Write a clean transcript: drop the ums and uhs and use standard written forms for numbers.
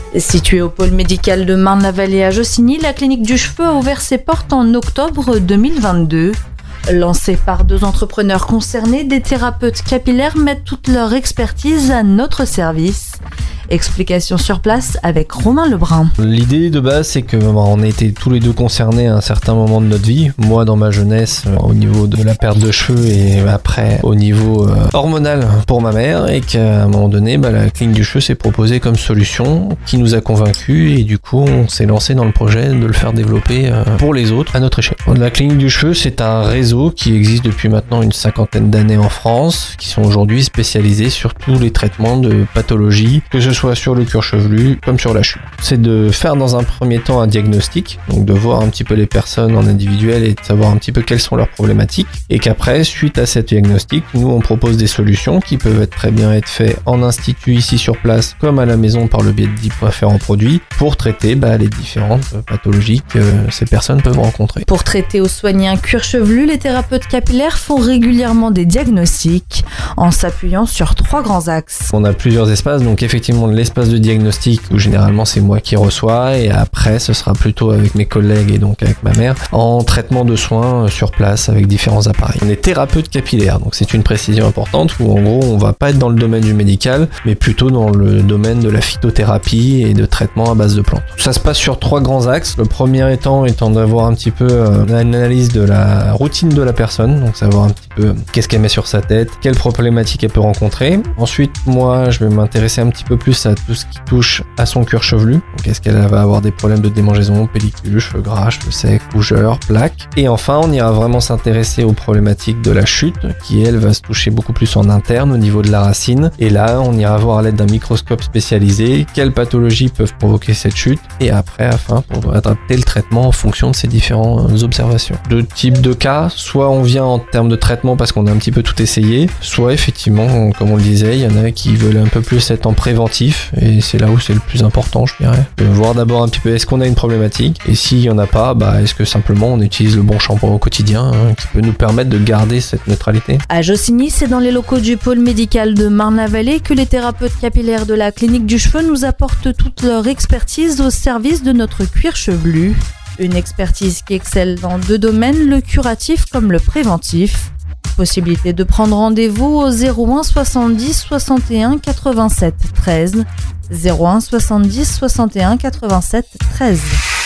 Située au pôle médical de Marne-la-Vallée à Jossigny, la clinique du cheveu a ouvert ses portes en octobre 2022. Lancée par 2 entrepreneurs concernés, des thérapeutes capillaires mettent toute leur expertise à notre service. Explication sur place avec Romain Lebrun. L'idée de base, c'est qu'on a été tous les deux concernés à un certain moment de notre vie. Moi, dans ma jeunesse, au niveau de la perte de cheveux et après au niveau hormonal pour ma mère, et qu'à un moment donné, la clinique du cheveu s'est proposée comme solution qui nous a convaincus, et du coup, on s'est lancé dans le projet de le faire développer pour les autres à notre échelle. La clinique du cheveu, c'est un réseau qui existe depuis maintenant une 50aine d'années en France, qui sont aujourd'hui spécialisés sur tous les traitements de pathologies, que ce soit sur le cuir chevelu comme sur la chute. C'est de faire dans un premier temps un diagnostic, donc de voir un petit peu les personnes en individuel et de savoir un petit peu quelles sont leurs problématiques, et qu'après, suite à ce diagnostic, nous on propose des solutions qui peuvent très bien être faites en institut ici sur place comme à la maison par le biais de différents produits pour traiter les différentes pathologies que ces personnes peuvent rencontrer. Pour traiter ou soigner un cuir chevelu, les thérapeutes capillaires font régulièrement des diagnostics en s'appuyant sur 3 grands axes. On a plusieurs espaces, donc effectivement l'espace de diagnostic où généralement c'est moi qui reçois, et après ce sera plutôt avec mes collègues et donc avec ma mère en traitement de soins sur place avec différents appareils. On est thérapeute capillaire, donc c'est une précision importante où en gros on va pas être dans le domaine du médical mais plutôt dans le domaine de la phytothérapie et de traitement à base de plantes. Ça se passe sur 3 grands axes. Le premier étant d'avoir un petit peu une analyse de la routine de la personne, donc savoir un petit peu qu'est-ce qu'elle met sur sa tête, quelles problématiques elle peut rencontrer. Ensuite, moi je vais m'intéresser un petit peu plus à tout ce qui touche à son cuir chevelu. Donc est-ce qu'elle va avoir des problèmes de démangeaison, pellicule, cheveux gras, cheveux secs, rougeur, plaques. Et enfin, on ira vraiment s'intéresser aux problématiques de la chute, qui elle va se toucher beaucoup plus en interne au niveau de la racine. Et là, on ira voir à l'aide d'un microscope spécialisé quelles pathologies peuvent provoquer cette chute, et après, afin pour adapter le traitement en fonction de ces différentes observations. 2 types de cas, soit on vient en termes de traitement parce qu'on a un petit peu tout essayé, soit effectivement, comme on le disait, il y en a qui veulent un peu plus être en préventif, et c'est là où c'est le plus important, je dirais. De voir d'abord un petit peu est-ce qu'on a une problématique, et s'il y en a pas, est-ce que simplement on utilise le bon shampoing au quotidien qui peut nous permettre de garder cette neutralité. À Jossigny, c'est dans les locaux du pôle médical de Marne-la-Vallée que les thérapeutes capillaires de la clinique du cheveu nous apportent toute leur expertise au service de notre cuir chevelu. Une expertise qui excelle dans 2 domaines, le curatif comme le préventif. Possibilité de prendre rendez-vous au 01 70 61 87 13. 01 70 61 87 13.